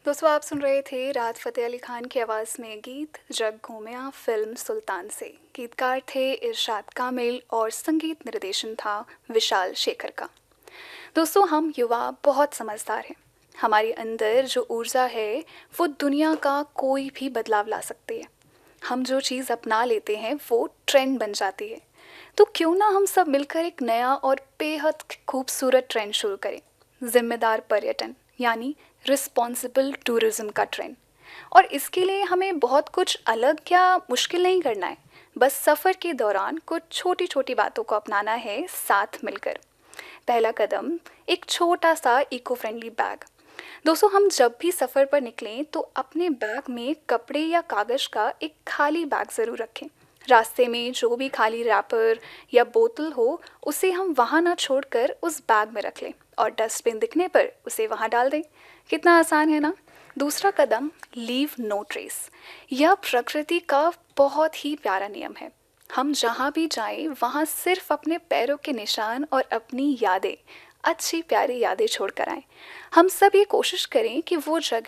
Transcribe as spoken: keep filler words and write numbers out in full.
दोस्तों आप सुन रहे थे राहत फ़तेह अली खान की आवाज़ में गीत जग घूमिया फ़िल्म सुल्तान से। गीतकार थे इरशाद कामिल और संगीत निर्देशन था विशाल शेखर का। दोस्तों हम युवा बहुत समझदार हैं। हमारे अंदर जो ऊर्जा है वो दुनिया का कोई भी बदलाव ला सकती है। हम जो चीज़ अपना लेते हैं वो ट्रेंड बन जाती है। तो क्यों ना हम सब मिलकर एक नया और बेहद खूबसूरत ट्रेंड शुरू करें, जिम्मेदार पर्यटन यानी रिस्पॉन्सिबल टूरिज्म का ट्रेंड। और इसके लिए हमें बहुत कुछ अलग या मुश्किल नहीं करना है, बस सफ़र के दौरान कुछ छोटी छोटी बातों को अपनाना है साथ मिलकर। पहला कदम, एक छोटा सा इको फ्रेंडली बैग। दोस्तों हम जब भी सफ़र पर निकलें तो अपने बैग में कपड़े या कागज़ का एक खाली बैग ज़रूर रखें। रास्ते में जो भी खाली रैपर या बोतल हो उसे हम वहाँ ना छोड़कर उस बैग में रख लें और डस्टबिन दिखने पर उसे वहाँ डाल दें। कितना आसान है ना। दूसरा कदम, लीव नो ट्रेस। यह प्रकृति का बहुत ही प्यारा नियम है। हम जहाँ भी जाएं वहाँ सिर्फ अपने पैरों के निशान और अपनी यादें, अच्छी प्यारी यादें छोड़ कर आएं। हम सब ये कोशिश करें कि वो जगह